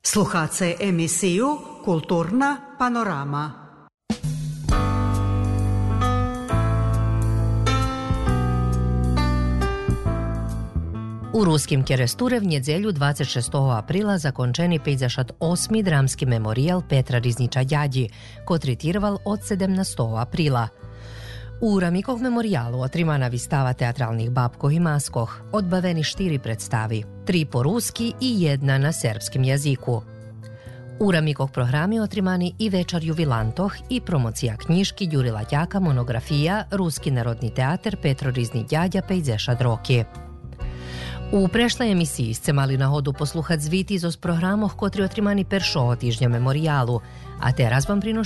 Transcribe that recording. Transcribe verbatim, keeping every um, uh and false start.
Slušate emisiju Kulturna panorama. U ruskim Keresture v nedjelju dvadeset šestog aprila zakončeni peťdesiat osmi dramski memorial Petra Rizniča Djadji, ko tretiral od sedemnajstog aprila. U Ramikov memorialu otrimana vistava teatralnih babkoh i maskoh, odbaveni štiri predstavi, tri po ruski i jedna na serbskim jeziku. U Ramikov programi otrimani i večer jubilantoh i promocija knjiški Jurila Tjaka monografija Ruski narodni teater Petro Rizni Djadja peťdesiat roki. U prešlej emisiji ste mali nahodu posluhat zviti iz programoh, kotri otrimani peršo o tižnja memorialu, a teraz vam